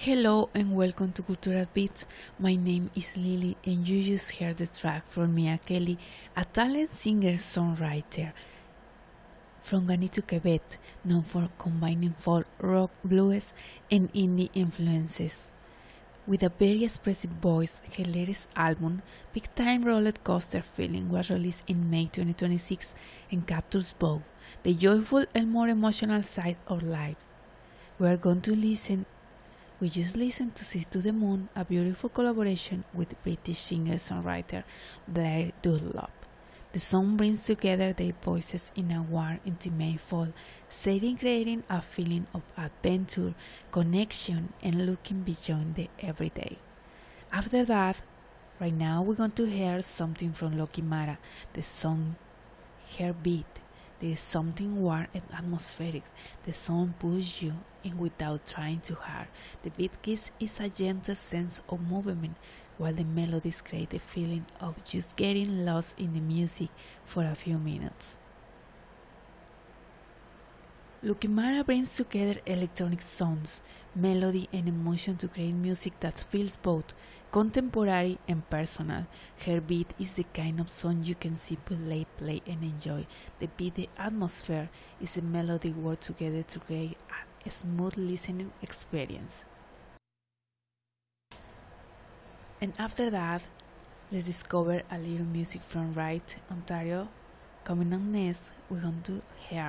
Hello and welcome to Cultural Beats. My name is Lily and you just heard the track from Mia Kelly, a talented singer-songwriter from Ganitu, Quebec, known for combining folk, rock, blues, and indie influences. With a very expressive voice, her latest album, Big Time Roller Coaster Feeling, was released in May 2026 and captures both the joyful and more emotional side of life. We just listened to See to the Moon, a beautiful collaboration with British singer-songwriter Blair Dunlop. The song brings together their voices in a warm, intimate fall, creating a feeling of adventure, connection, and looking beyond the everyday. After that, right now we're going to hear something from Loki Mara, the song Her Beat. There is something warm and atmospheric. The song pulls you in without trying too hard. The beat gives it a gentle sense of movement, while the melodies create the feeling of just getting lost in the music for a few minutes. Lukimara brings together electronic sounds, melody, and emotion to create music that feels both contemporary and personal. Her beat is the kind of song you can simply play and enjoy. The beat, the atmosphere, is the melody work together to create a smooth listening experience. And after that, let's discover a little music from Wright, Ontario. Coming on next, we're going to hear